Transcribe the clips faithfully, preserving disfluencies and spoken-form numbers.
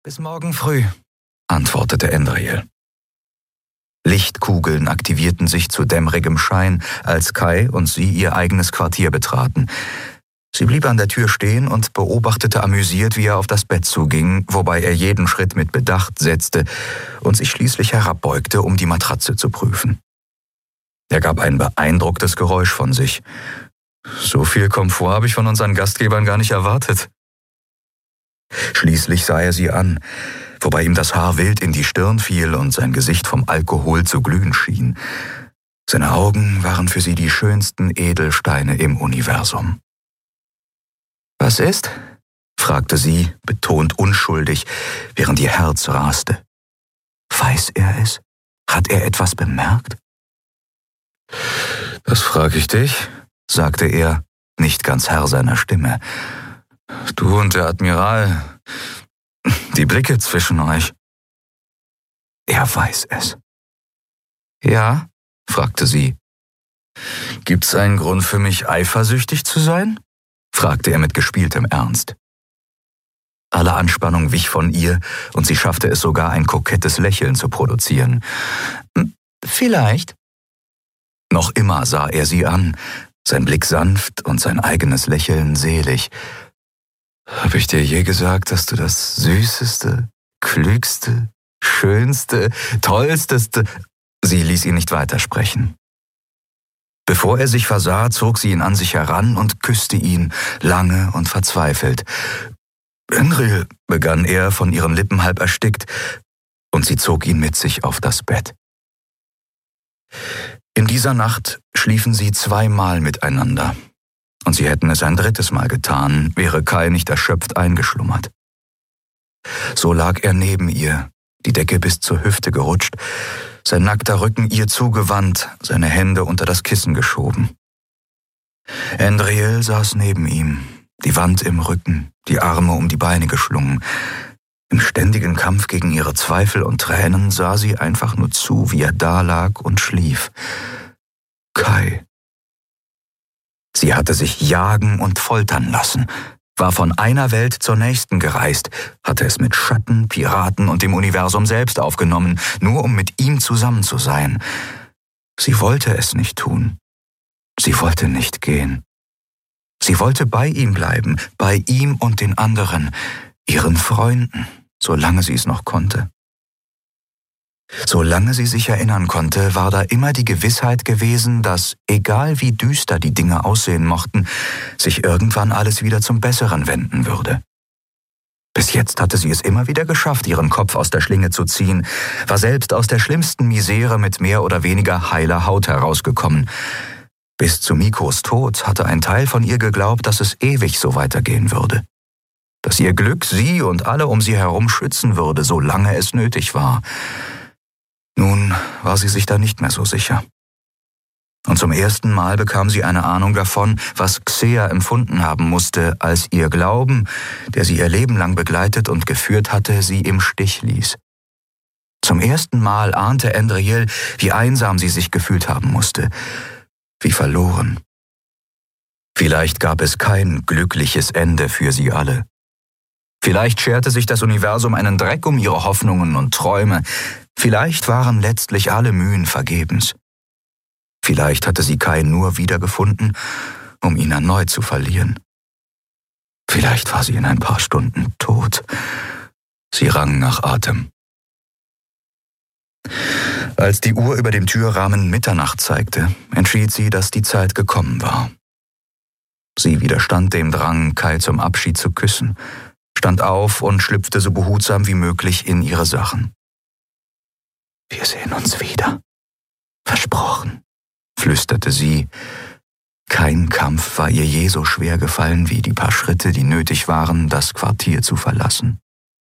Bis morgen früh, antwortete Andriel. Lichtkugeln aktivierten sich zu dämmerigem Schein, als Kai und sie ihr eigenes Quartier betraten. Sie blieb an der Tür stehen und beobachtete amüsiert, wie er auf das Bett zuging, wobei er jeden Schritt mit Bedacht setzte und sich schließlich herabbeugte, um die Matratze zu prüfen. Er gab ein beeindrucktes Geräusch von sich. So viel Komfort habe ich von unseren Gastgebern gar nicht erwartet. Schließlich sah er sie an, wobei ihm das Haar wild in die Stirn fiel und sein Gesicht vom Alkohol zu glühen schien. Seine Augen waren für sie die schönsten Edelsteine im Universum. »Was ist?« fragte sie, betont unschuldig, während ihr Herz raste. »Weiß er es? Hat er etwas bemerkt?« »Das frage ich dich«, sagte er, nicht ganz Herr seiner Stimme. »Du und der Admiral, die Blicke zwischen euch.« »Er weiß es.« »Ja?« fragte sie. »Gibt's einen Grund für mich, eifersüchtig zu sein?« fragte er mit gespieltem Ernst. Alle Anspannung wich von ihr und sie schaffte es sogar, ein kokettes Lächeln zu produzieren. »Vielleicht.« Noch immer sah er sie an, sein Blick sanft und sein eigenes Lächeln selig. »Habe ich dir je gesagt, dass du das Süßeste, Klügste, Schönste, Tollsteste...« Sie ließ ihn nicht weitersprechen. Bevor er sich versah, zog sie ihn an sich heran und küsste ihn, lange und verzweifelt. »Andriel«, begann er, von ihren Lippen halb erstickt, und sie zog ihn mit sich auf das Bett. In dieser Nacht schliefen sie zweimal miteinander. Und sie hätten es ein drittes Mal getan, wäre Kai nicht erschöpft eingeschlummert. So lag er neben ihr, die Decke bis zur Hüfte gerutscht, sein nackter Rücken ihr zugewandt, seine Hände unter das Kissen geschoben. Andriel saß neben ihm, die Wand im Rücken, die Arme um die Beine geschlungen. Im ständigen Kampf gegen ihre Zweifel und Tränen sah sie einfach nur zu, wie er dalag und schlief. Kai. Sie hatte sich jagen und foltern lassen, war von einer Welt zur nächsten gereist, hatte es mit Schatten, Piraten und dem Universum selbst aufgenommen, nur um mit ihm zusammen zu sein. Sie wollte es nicht tun. Sie wollte nicht gehen. Sie wollte bei ihm bleiben, bei ihm und den anderen, ihren Freunden, solange sie es noch konnte. Solange sie sich erinnern konnte, war da immer die Gewissheit gewesen, dass, egal wie düster die Dinge aussehen mochten, sich irgendwann alles wieder zum Besseren wenden würde. Bis jetzt hatte sie es immer wieder geschafft, ihren Kopf aus der Schlinge zu ziehen, war selbst aus der schlimmsten Misere mit mehr oder weniger heiler Haut herausgekommen. Bis zu Mikos Tod hatte ein Teil von ihr geglaubt, dass es ewig so weitergehen würde. Dass ihr Glück sie und alle um sie herum schützen würde, solange es nötig war. Nun war sie sich da nicht mehr so sicher. Und zum ersten Mal bekam sie eine Ahnung davon, was Xea empfunden haben musste, als ihr Glauben, der sie ihr Leben lang begleitet und geführt hatte, sie im Stich ließ. Zum ersten Mal ahnte Andriel, wie einsam sie sich gefühlt haben musste, wie verloren. Vielleicht gab es kein glückliches Ende für sie alle. Vielleicht scherte sich das Universum einen Dreck um ihre Hoffnungen und Träume. Vielleicht waren letztlich alle Mühen vergebens. Vielleicht hatte sie Kai nur wiedergefunden, um ihn erneut zu verlieren. Vielleicht war sie in ein paar Stunden tot. Sie rang nach Atem. Als die Uhr über dem Türrahmen Mitternacht zeigte, entschied sie, dass die Zeit gekommen war. Sie widerstand dem Drang, Kai zum Abschied zu küssen, stand auf und schlüpfte so behutsam wie möglich in ihre Sachen. »Wir sehen uns wieder. Versprochen«, flüsterte sie. Kein Kampf war ihr je so schwer gefallen wie die paar Schritte, die nötig waren, das Quartier zu verlassen.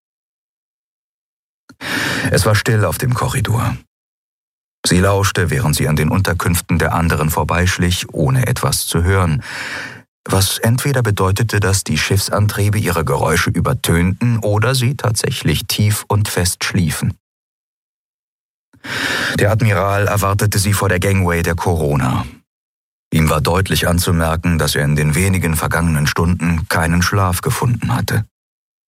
Es war still auf dem Korridor. Sie lauschte, während sie an den Unterkünften der anderen vorbeischlich, ohne etwas zu hören, was entweder bedeutete, dass die Schiffsantriebe ihre Geräusche übertönten oder sie tatsächlich tief und fest schliefen. Der Admiral erwartete sie vor der Gangway der Corona. Ihm war deutlich anzumerken, dass er in den wenigen vergangenen Stunden keinen Schlaf gefunden hatte.